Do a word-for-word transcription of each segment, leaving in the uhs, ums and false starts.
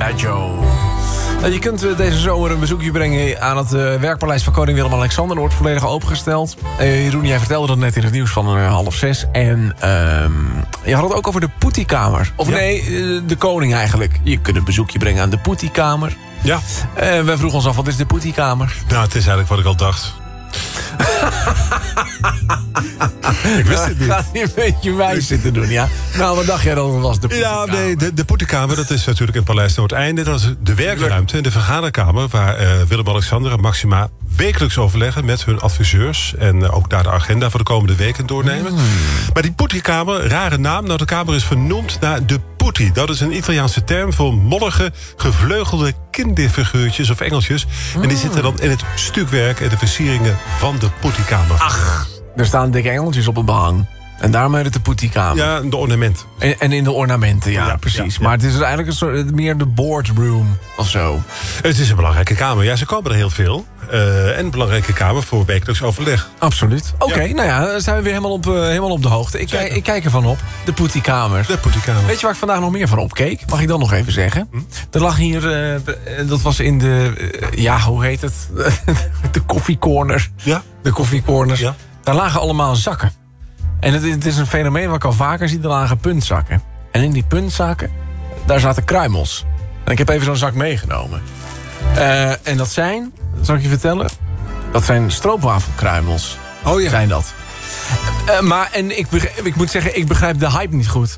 Adagio. Je kunt deze zomer een bezoekje brengen aan het werkpaleis van koning Willem-Alexander. Dat wordt volledig opengesteld. Uh, Jeroen, jij vertelde dat net in het nieuws van uh, half zes. En uh, je had het ook over de Poetiekamer. Of ja. nee, uh, de koning eigenlijk. Je kunt een bezoekje brengen aan de Poetiekamer. Ja. Uh, wij vroegen ons af, wat is de Poetiekamer? Nou, het is eigenlijk wat ik al dacht. Ik wist het niet. Gaat hij een beetje wijs zitten doen, ja? Nou, wat dacht jij dat het was, de Poetiekamer? Ja, nee, de, de Poetiekamer, dat is natuurlijk in Paleis Noordeinde. Dat is de werkruimte en de vergaderkamer... waar uh, Willem-Alexander en Maxima wekelijks overleggen met hun adviseurs... en uh, ook daar de agenda voor de komende weken doornemen. Mm. Maar die Poetiekamer, rare naam... nou, de kamer is vernoemd naar de Putti. Dat is een Italiaanse term voor mollige, gevleugelde kinderfiguurtjes of engeltjes. Mm. En die zitten dan in het stukwerk en de versieringen van de Poetiekamer. Ach, er staan dikke engeltjes op het behang. En daarom heet het de Poetiekamer. Ja, de ornamenten. En, en in de ornamenten, ja, ja precies. Ja, ja. Maar het is eigenlijk een soort, meer de boardroom of zo. Het is een belangrijke kamer. Ja, ze komen er heel veel. Uh, en een belangrijke kamer voor wekelijks overleg. Absoluut. Oké, okay, ja. nou ja, dan zijn we weer helemaal op, uh, helemaal op de hoogte. Ik, kijk, ik kijk ervan op. De Poetiekamer. De Poetiekamer. Weet je waar ik vandaag nog meer van opkeek? Mag ik dat nog even zeggen? Hm? Er lag hier, uh, dat was in de, uh, ja, hoe heet het? De koffiecorner. Ja. De koffiecorners. Ja. Daar lagen allemaal zakken. En het, het is een fenomeen wat ik al vaker zie, er lagen puntzakken. En in die puntzakken, daar zaten kruimels. En ik heb even zo'n zak meegenomen. Uh, en dat zijn, zal ik je vertellen... dat zijn stroopwafelkruimels. Oh ja. Zijn dat. Uh, maar, en ik, begrijp, ik moet zeggen, ik begrijp de hype niet goed.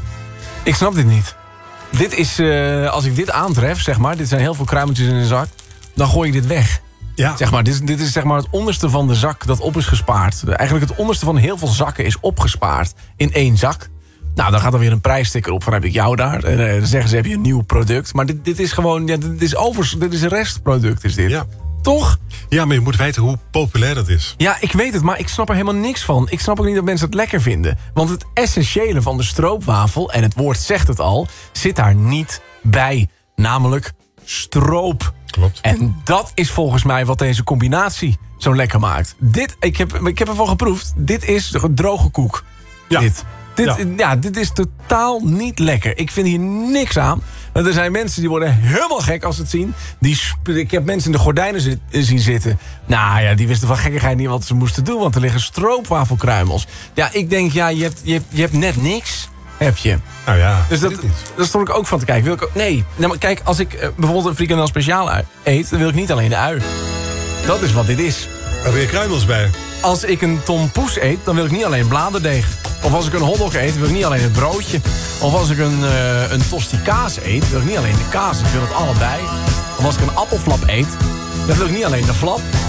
Ik snap dit niet. Dit is, uh, als ik dit aantref, zeg maar... dit zijn heel veel kruimeltjes in een zak... dan gooi ik dit weg. Ja. Zeg maar, dit, is, dit is zeg maar het onderste van de zak dat op is gespaard. Eigenlijk het onderste van heel veel zakken is opgespaard in één zak. Nou, dan gaat er weer een prijssticker op van heb ik jou daar. En dan zeggen ze heb je een nieuw product. Maar dit, dit is gewoon, ja, dit is overs, dit is een restproduct is dit. Ja. Toch? Ja, maar je moet weten hoe populair dat is. Ja, ik weet het, maar ik snap er helemaal niks van. Ik snap ook niet dat mensen het lekker vinden. Want het essentiële van de stroopwafel, en het woord zegt het al, zit daar niet bij. Namelijk stroop. Klopt. En dat is volgens mij wat deze combinatie zo lekker maakt. Dit, ik heb, ik heb ervan geproefd. Dit is droge koek. Ja. Dit. Dit, ja. Ja, dit is totaal niet lekker. Ik vind hier niks aan. Want er zijn mensen die worden helemaal gek als ze het zien. Die, ik heb mensen in de gordijnen zit, zien zitten. Nou ja, die wisten van gekkigheid niet wat ze moesten doen. Want er liggen stroopwafelkruimels. Ja, ik denk, ja, je hebt, je hebt, je hebt net niks. Heb je. Nou ja, dus dat, daar stond ik ook van te kijken. Wil ik ook, nee, nee, maar kijk, als ik uh, bijvoorbeeld een frikandel speciaal eet... dan wil ik niet alleen de ui. Dat is wat dit is. Er weer kruimels bij. Als ik een tompoes eet, dan wil ik niet alleen bladerdeeg. Of als ik een hotdog eet, wil ik niet alleen het broodje. Of als ik een, uh, een tosti kaas eet, wil ik niet alleen de kaas. Ik wil het allebei. Of als ik een appelflap eet, dan wil ik niet alleen de flap.